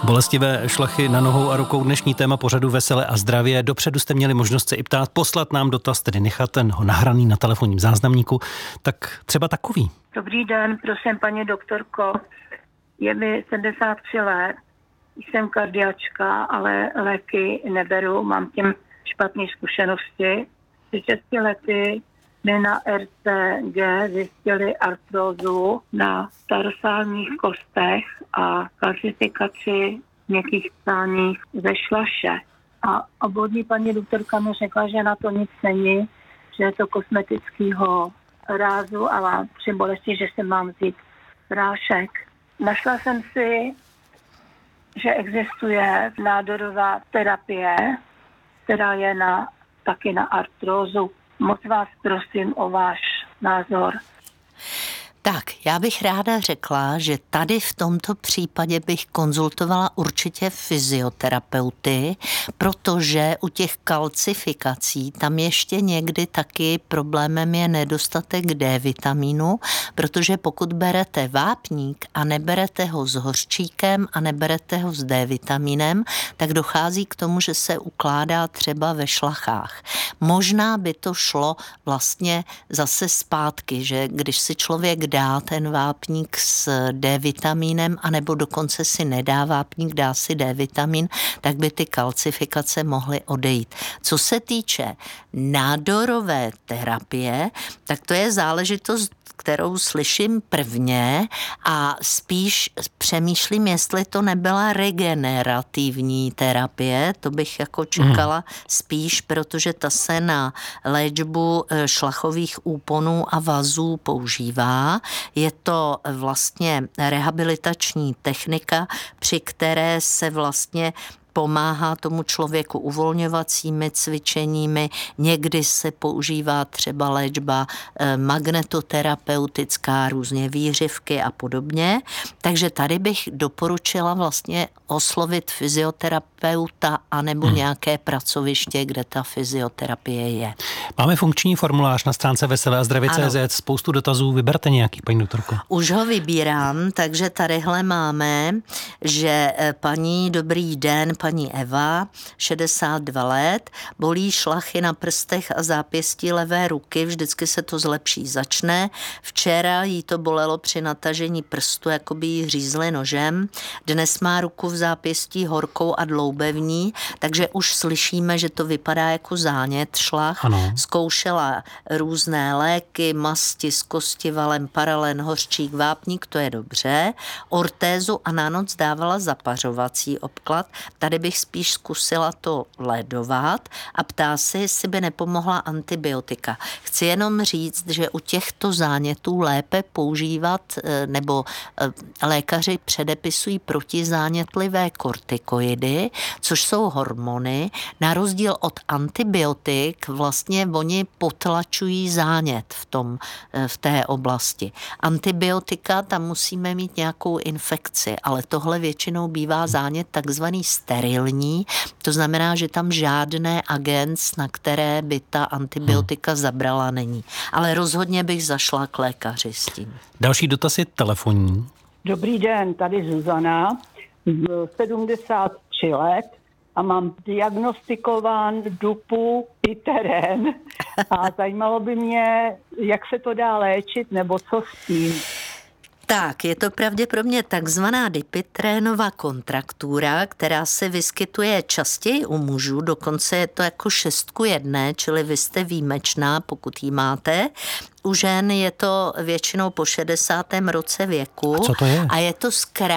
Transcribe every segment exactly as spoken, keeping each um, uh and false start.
Bolestivé šlachy na nohou a rukou, dnešní téma pořadu Veselé a zdravě. Dopředu jste měli možnost se i ptát, poslat nám dotaz, tedy nechat ten ho nahraný na telefonním záznamníku. Tak třeba takový. Dobrý den, prosím paní doktorko. Je mi sedmdesát tři let, jsem kardiačka, ale léky neberu, mám tím špatné zkušenosti. Před šesti lety mi na R C G zjistili artrózu na tarsálních kostech a kalcifikaci měkkých tkáních ze šlaše. A obvodní paní doktorka mi řekla, že na to nic není, že je to kosmetického rázu a mám při bolesti, že se mám vzít prášek. Našla jsem si, že existuje nádorová terapie, která je na, taky na artrózu. Moc vás prosím o váš názor. Tak, já bych ráda řekla, že tady v tomto případě bych konzultovala určitě fyzioterapeuty, protože u těch kalcifikací tam ještě někdy taky problémem je nedostatek D vitamínu, protože pokud berete vápník a neberete ho s hořčíkem a neberete ho s D vitamínem, tak dochází k tomu, že se ukládá třeba ve šlachách. Možná by to šlo vlastně zase zpátky, že když si člověk dá ten vápník s D vitamínem, anebo dokonce si nedá vápník, dá si D vitamin, tak by ty kalcifikace mohly odejít. Co se týče nádorové terapie, tak to je záležitost, kterou slyším prvně a spíš přemýšlím, jestli to nebyla regenerativní terapie, to bych jako čekala hmm. spíš, protože ta se na léčbu šlachových úponů a vazů používá. Je to vlastně rehabilitační technika, při které se vlastně pomáhá tomu člověku uvolňovacími cvičeními, někdy se používá třeba léčba magnetoterapeutická, různě výřivky a podobně. Takže tady bych doporučila vlastně oslovit fyzioterapeuta anebo hmm. nějaké pracoviště, kde ta fyzioterapie je. Máme funkční formulář na stránce veselé a zdravě tečka cé zet, spoustu dotazů, vyberte nějaký, paní doktorko. Už ho vybírám, takže tadyhle máme, že paní dobrý den, paní Eva, šedesát dva let, bolí šlachy na prstech a zápěstí levé ruky, vždycky se to zlepší začne. Včera jí to bolelo při natažení prstu, jako by jí řízli nožem. Dnes má ruku v zápěstí horkou a dloubevní, takže už slyšíme, že to vypadá jako zánět šlach. Ano. Zkoušela různé léky, masti s kostivalem, paralen, hořčík, vápník, to je dobře. Ortézu a na noc dávala zapařovací obklad. Tady bych spíš zkusila to ledovat a ptá se, jestli by nepomohla antibiotika. Chci jenom říct, že u těchto zánětů lépe používat, nebo lékaři předepisují protizánětlivé kortikoidy, což jsou hormony. Na rozdíl od antibiotik vlastně oni potlačují zánět v tom, v té oblasti. Antibiotika, tam musíme mít nějakou infekci, ale tohle většinou bývá zánět takzvaný sterilní, to znamená, že tam žádné agens, na které by ta antibiotika hmm. zabrala, není. Ale rozhodně bych zašla k lékaři s tím. Další dotaz je telefonní. Dobrý den, tady Zuzana, sedmdesát tři let a mám diagnostikován dupu i terén a zajímalo by mě, jak se to dá léčit nebo co s tím. Tak, je to pravděpodobně takzvaná dipytrénova kontraktura, která se vyskytuje častěji u mužů, dokonce je to jako šestku jedné, čili vy jste výjimečná, pokud ji máte. U žen je to většinou po šedesátém roce věku. A co to je? A je to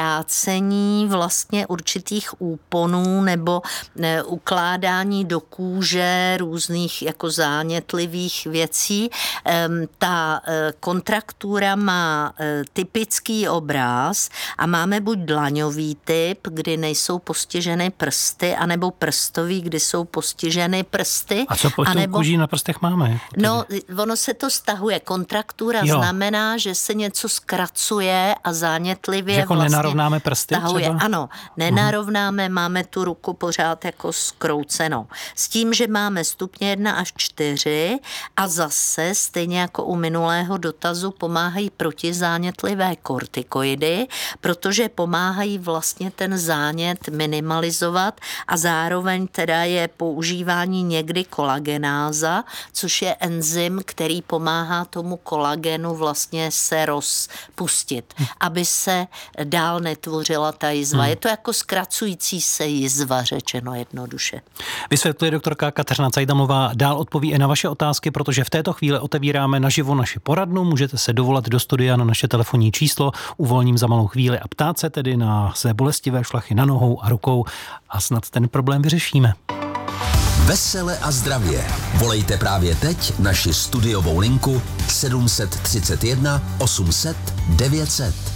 zkrácení vlastně určitých úponů nebo ne, ukládání do kůže různých jako zánětlivých věcí. Ehm, ta e, kontraktura má e, typický obráz a máme buď dlaňový typ, kdy nejsou postiženy prsty, anebo prstový, kdy jsou postiženy prsty. A co po anebo... kůži na prstech máme? No, ono se to stahuje kontraktura Jo. znamená, že se něco zkracuje a zánětlivě Že jako vlastně nenarovnáme prsty tahuje. třeba? Ano, nenarovnáme, uh-huh. máme tu ruku pořád jako zkroucenou. S tím, že máme stupně jedna až čtyři a zase stejně jako u minulého dotazu pomáhají protizánětlivé kortikoidy, protože pomáhají vlastně ten zánět minimalizovat a zároveň teda je používání někdy kolagenáza, což je enzym, který pomáhá tomu kolagenu vlastně se rozpustit, hmm. aby se dál netvořila ta jizva. Hmm. Je to jako zkracující se jizva, řečeno jednoduše. Vysvětluje doktorka Kateřina Cajdamová, dál odpoví i na vaše otázky, protože v této chvíli otevíráme naživo naši poradnu, můžete se dovolat do studia na naše telefonní číslo, uvolním za malou chvíli a ptát se tedy na své bolestivé šlachy na nohou a rukou a snad ten problém vyřešíme. Vesele a zdravě. Volejte právě teď naši studiovou linku sedm set třicet jedna osm set devět set.